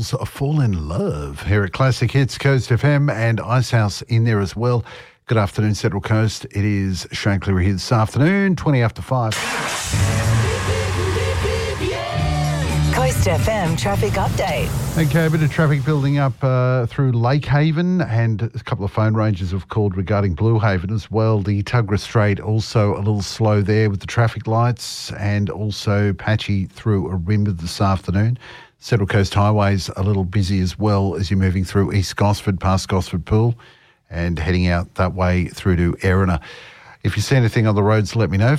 A Fall in Love here at Classic Hits, Coast FM and Icehouse in there as well. Good afternoon, Central Coast. It is Shane Cleary here this afternoon, 20 after 5. Coast FM traffic update. Okay, a bit of traffic building up through Lake Haven, and a couple of phone ranges have called regarding Blue Haven as well. The Tuggerah Strait also a little slow there with the traffic lights, and also patchy through Ourimbah this afternoon. Central Coast Highways a little busy as well as you're moving through East Gosford past Gosford Pool and heading out that way through to Erina. If you see anything on the roads, let me know.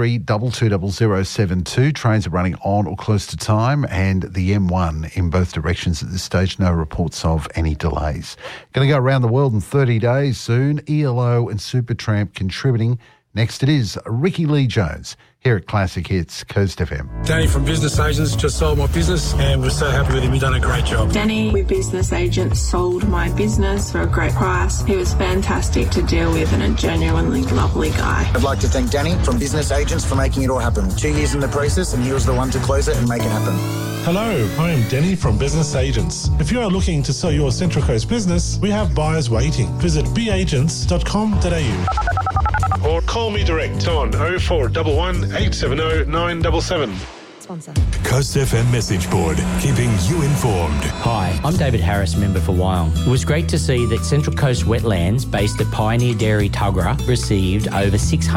43220072. Trains are running on or close to time, and the M1 in both directions at this stage. No reports of any delays. Going to go around the world in 30 days soon. ELO and Supertramp contributing. Next it is Ricky Lee Jones here at Classic Hits, Coast FM. Danny from Business Agents just sold my business and we're so happy with him. He's done a great job. Danny with Business Agents sold my business for a great price. He was fantastic to deal with and a genuinely lovely guy. I'd like to thank Danny from Business Agents for making it all happen. 2 years in the process and he was the one to close it and make it happen. Hello, I am Denny from Business Agents. If you are looking to sell your Central Coast business, we have buyers waiting. Visit beagents.com.au. Or call me direct on 0411 870 977. Sponsor. Coast FM message board, keeping you informed. Hi, I'm David Harris, member for Wyong. It was great to see that Central Coast Wetlands, based at Pioneer Dairy Tuggerah, received over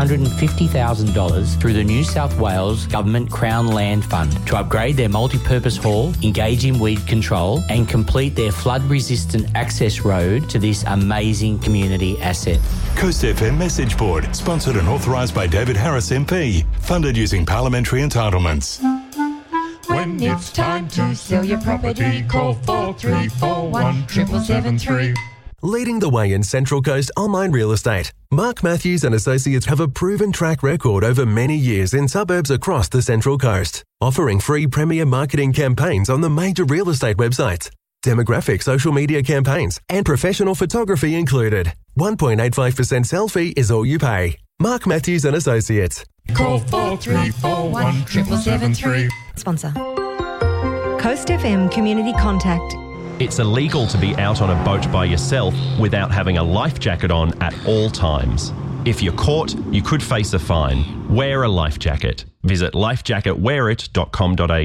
$650,000 through the New South Wales Government Crown Land Fund to upgrade their multi-purpose hall, engage in weed control and complete their flood-resistant access road to this amazing community asset. Coast FM message board, sponsored and authorised by David Harris MP, funded using parliamentary entitlements. When it's time to sell your property, call 4341 7773. Leading the way in Central Coast online real estate, Mark Matthews and Associates have a proven track record over many years in suburbs across the Central Coast, offering free premier marketing campaigns on the major real estate websites, demographic social media campaigns, and professional photography included. 1.85% sell fee is all you pay. Mark Matthews and Associates. Call 4341 7773. Sponsor. Coast FM Community Contact. It's illegal to be out on a boat by yourself without having a life jacket on at all times. If you're caught, you could face a fine. Wear a life jacket. Visit lifejacketwearit.com.au.